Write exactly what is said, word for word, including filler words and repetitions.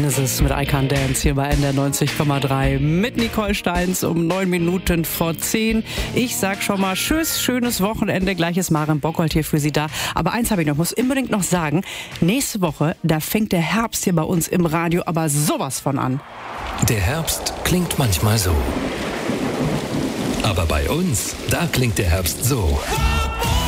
Genesis mit I Can't Dance hier bei N D R neunzig Komma drei mit Nicole Steins um neun Minuten vor zehn. Ich sag schon mal tschüss, schönes Wochenende. Gleich ist Maren Bockholt hier für Sie da. Aber eins habe ich noch, muss unbedingt noch sagen. Nächste Woche, da fängt der Herbst hier bei uns im Radio aber sowas von an. Der Herbst klingt manchmal so. Aber bei uns, da klingt der Herbst so.